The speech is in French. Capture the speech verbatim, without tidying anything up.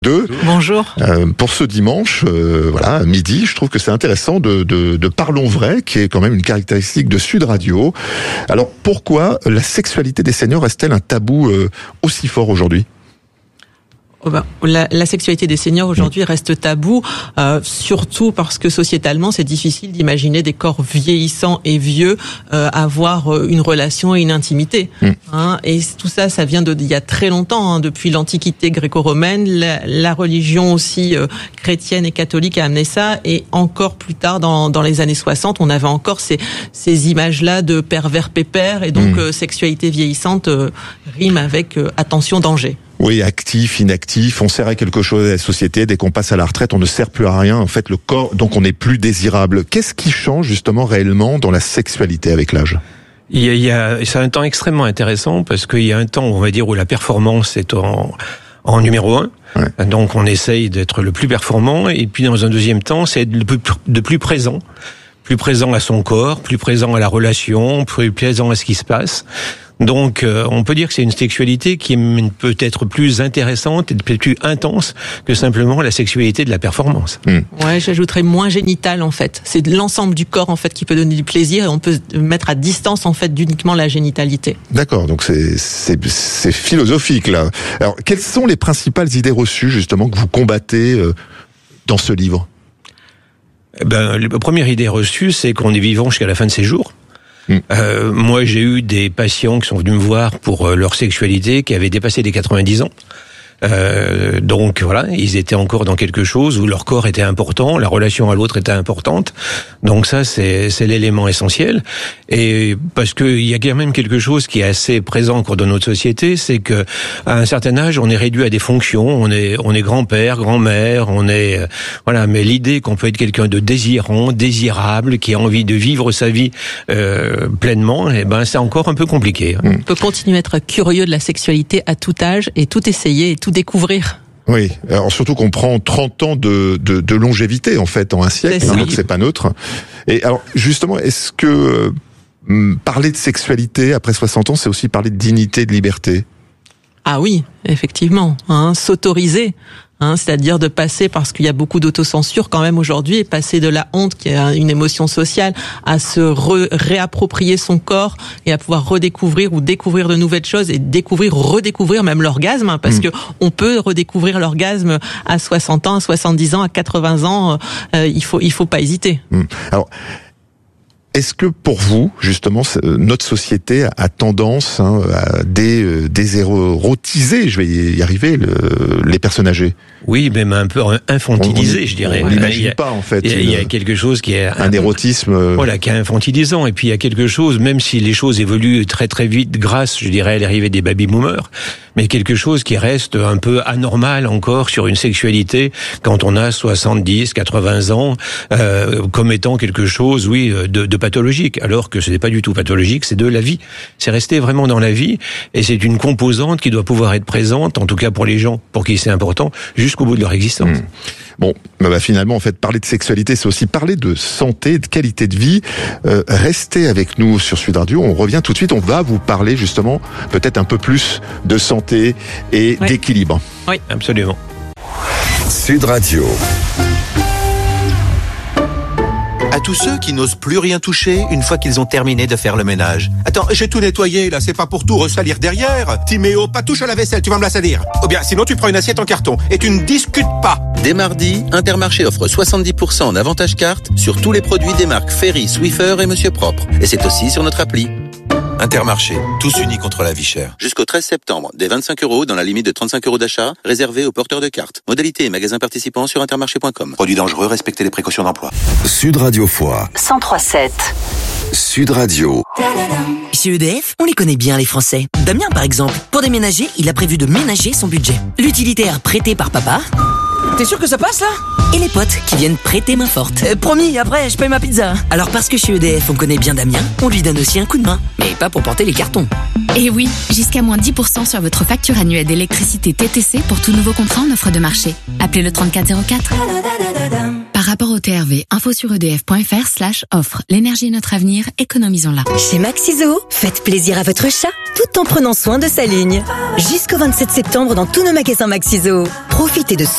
Deux. Bonjour. Euh, pour ce dimanche, euh, voilà, à midi, je trouve que c'est intéressant de, de, de Parlons Vrai, qui est quand même une caractéristique de Sud Radio. Alors, pourquoi la sexualité des seniors reste-t-elle un tabou euh, aussi fort aujourd'hui ? Oh ben, la, la sexualité des seniors aujourd'hui reste tabou, euh, surtout parce que sociétalement c'est difficile d'imaginer des corps vieillissants et vieux euh, avoir une relation et une intimité. Mm. Hein, et tout ça, ça vient de il y a très longtemps, hein, depuis l'Antiquité gréco-romaine, la, la religion aussi euh, chrétienne et catholique a amené ça, et encore plus tard dans, dans les années soixante, on avait encore ces, ces images-là de pervers pépères, et donc mm. euh, sexualité vieillissante euh, rime avec euh, attention danger. Oui, actif, inactif, on sert à quelque chose à la société. Dès qu'on passe à la retraite, on ne sert plus à rien. En fait, le corps, donc on n'est plus désirable. Qu'est-ce qui change justement réellement dans la sexualité avec l'âge ? Il y a, il y a, c'est un temps extrêmement intéressant parce qu'il y a un temps, on va dire, où la performance est en, en numéro un. Ouais. Donc on essaye d'être le plus performant. Et puis dans un deuxième temps, c'est être le plus, de plus présent. Plus présent à son corps, plus présent à la relation, plus présent à ce qui se passe. Donc, euh, on peut dire que c'est une sexualité qui est peut-être plus intéressante et peut-être plus intense que simplement la sexualité de la performance. Mmh. Ouais, j'ajouterais moins génitale en fait. C'est l'ensemble du corps en fait qui peut donner du plaisir, et on peut mettre à distance en fait d'uniquement la génitalité. D'accord, donc c'est c'est c'est philosophique là. Alors, quelles sont les principales idées reçues justement que vous combattez euh, dans ce livre ? Ben, la première idée reçue, c'est qu'on est vivant jusqu'à la fin de ses jours. Mmh. Euh, moi, j'ai eu des patients qui sont venus me voir pour euh, leur sexualité qui avaient dépassé les quatre-vingt-dix ans. Euh, donc voilà, ils étaient encore dans quelque chose où leur corps était important, la relation à l'autre était importante. Donc ça, c'est, c'est l'élément essentiel. Et parce que il y a quand même quelque chose qui est assez présent encore dans notre société, c'est que à un certain âge, on est réduit à des fonctions. On est, on est grand-père, grand-mère, on est, euh, voilà. Mais l'idée qu'on peut être quelqu'un de désirant, désirable, qui a envie de vivre sa vie euh, pleinement, eh ben c'est encore un peu compliqué. On peut continuer à être curieux de la sexualité à tout âge et tout essayer et tout découvrir. Oui, alors surtout qu'on prend trente ans de, de, de longévité en fait en un siècle, hein, donc c'est pas neutre. Et alors justement, est-ce que euh, parler de sexualité après soixante ans, c'est aussi parler de dignité, de liberté ? Ah oui, effectivement, hein, s'autoriser. Hein, c'est-à-dire de passer, parce qu'il y a beaucoup d'autocensure quand même aujourd'hui, et passer de la honte, qui est une émotion sociale, à se re- réapproprier son corps et à pouvoir redécouvrir ou découvrir de nouvelles choses, et découvrir, redécouvrir même l'orgasme, hein, parce mmh. que on peut redécouvrir l'orgasme à soixante ans, à soixante-dix ans, à quatre-vingts ans. Euh, il faut, il faut pas hésiter. Mmh. Alors. Est-ce que pour vous, justement, notre société a tendance hein, à dé, désérotiser, je vais y arriver, le, les personnes âgées ? Oui, même un peu infantilisé, on, je dirais. On n'imagine pas, en fait. Il y, a, il y a quelque chose qui est... Un, un érotisme... Voilà, qui est infantilisant. Et puis, il y a quelque chose, même si les choses évoluent très très vite grâce, je dirais, à l'arrivée des baby-boomers, mais quelque chose qui reste un peu anormal encore sur une sexualité quand on a soixante-dix, quatre-vingts ans, euh, comme étant quelque chose, oui, de, de pathologique, alors que ce n'est pas du tout pathologique, c'est de la vie. C'est resté vraiment dans la vie, et c'est une composante qui doit pouvoir être présente, en tout cas pour les gens, pour qui c'est important, jusqu'au bout de leur existence. Mmh. Bon, bah, bah finalement, en fait, parler de sexualité, c'est aussi parler de santé, de qualité de vie. Euh, restez avec nous sur Sud Radio, on revient tout de suite, on va vous parler justement, peut-être un peu plus de santé et oui. d'équilibre. Oui, absolument. Sud Radio. À tous ceux qui n'osent plus rien toucher une fois qu'ils ont terminé de faire le ménage. Attends, j'ai tout nettoyé, là, c'est pas pour tout ressalir derrière. Timéo, pas touche à la vaisselle, tu vas me la salir. Ou bien, sinon tu prends une assiette en carton et tu ne discutes pas. Dès mardi, Intermarché offre soixante-dix pour cent en avantage carte sur tous les produits des marques Ferry, Swiffer et Monsieur Propre. Et c'est aussi sur notre appli. Intermarché, tous unis contre la vie chère. Jusqu'au treize septembre, des vingt-cinq euros dans la limite de trente-cinq euros d'achat, réservé aux porteurs de cartes. Modalité et magasins participants sur intermarché point com. Produits dangereux, respectez les précautions d'emploi. Sud Radio Foix. cent trois sept. Sud Radio. Chez E D F, on les connaît bien les Français. Damien par exemple, pour déménager, il a prévu de ménager son budget. L'utilitaire prêté par papa. T'es sûr que ça passe là ? Et les potes qui viennent prêter main forte. euh, Promis, après je paye ma pizza. Alors parce que chez E D F on connaît bien Damien, on lui donne aussi un coup de main. Mais pas pour porter les cartons. Et oui, jusqu'à moins dix pour cent sur votre facture annuelle d'électricité T T C pour tout nouveau contrat en offre de marché. Appelez le trente-quatre zéro quatre. Par rapport au T R V, info sur edf.fr slash offre. L'énergie est notre avenir, économisons-la. Chez Maxiso, faites plaisir à votre chat tout en prenant soin de sa ligne. Jusqu'au vingt-sept septembre dans tous nos magasins Maxiso. Profitez de